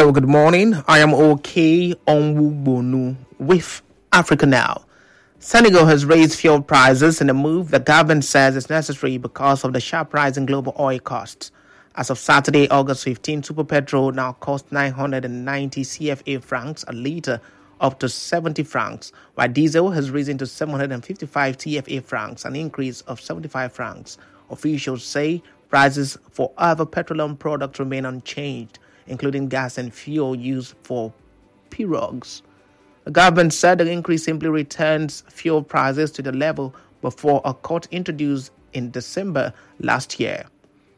Hello, good morning. I am OK Onwubonu with Africa Now. Senegal has raised fuel prices in a move the government says is necessary because of the sharp rise in global oil costs. As of Saturday, August 15, Super Petrol now costs 990 CFA francs a litre, up to 70 francs, while diesel has risen to 755 TFA francs, an increase of 75 francs. Officials say prices for other petroleum products remain unchanged, including gas and fuel used for pirogues. The government said the increase simply returns fuel prices to the level before a cut introduced in December last year.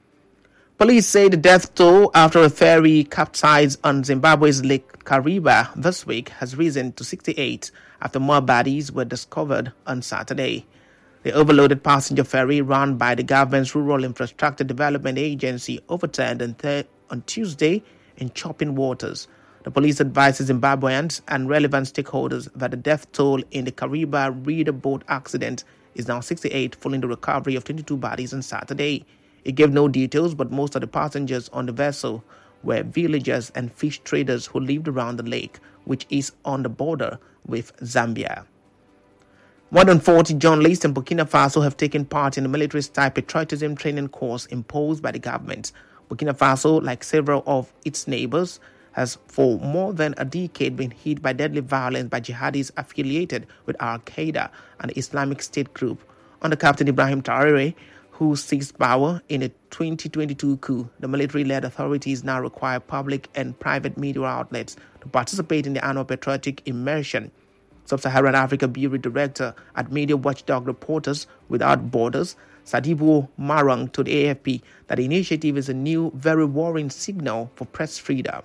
Police say the death toll after a ferry capsized on Zimbabwe's Lake Kariba this week has risen to 68 after more bodies were discovered on Saturday. The overloaded passenger ferry run by the government's Rural Infrastructure Development Agency overturned on Tuesday in chopping waters. The police advises Zimbabweans and relevant stakeholders that the death toll in the Kariba reeder boat accident is now 68 following the recovery of 22 bodies on Saturday. It gave no details, but most of the passengers on the vessel were villagers and fish traders who lived around the lake, which is on the border with Zambia. More than 40 journalists in Burkina Faso have taken part in the military-style patriotism training course imposed by the government. Burkina Faso, like several of its neighbors, has for more than a decade been hit by deadly violence by jihadis affiliated with Al-Qaeda and the Islamic State group. Under Captain Ibrahim Traoré, who seized power in a 2022 coup, the military-led authorities now require public and private media outlets to participate in the annual patriotic immersion. Sub-Saharan Africa Bureau Director at Media Watchdog Reporters Without Borders, Sadibou Marang, told the AFP that the initiative is a new, very worrying signal for press freedom.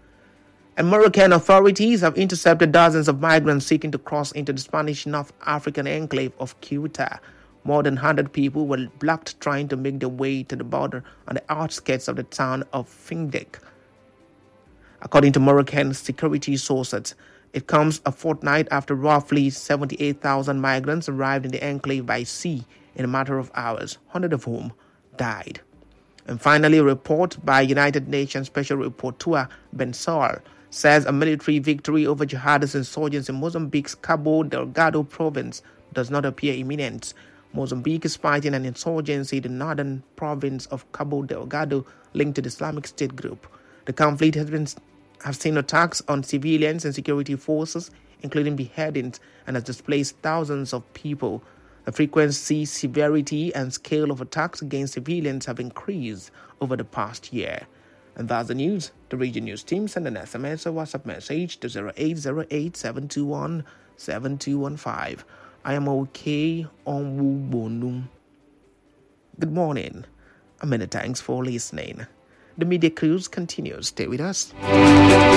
And Moroccan authorities have intercepted dozens of migrants seeking to cross into the Spanish North African enclave of Ceuta. More than 100 people were blocked trying to make their way to the border on the outskirts of the town of Findek. According to Moroccan security sources, it comes a fortnight after roughly 78,000 migrants arrived in the enclave by sea in a matter of hours, 100 of whom died. And finally, a report by United Nations Special Rapporteur Ben Saul says a military victory over jihadist insurgents in Mozambique's Cabo Delgado province does not appear imminent. Mozambique is fighting an insurgency in the northern province of Cabo Delgado linked to the Islamic State group. The conflict has seen attacks on civilians and security forces, including beheadings, and has displaced thousands of people. The frequency, severity, and scale of attacks against civilians have increased over the past year. And that's the news. The Region News team send an SMS or WhatsApp message to 0808-721-7215. I am OK Onwubonu. Good morning, and many thanks for listening. The media cruise continues. Stay with us.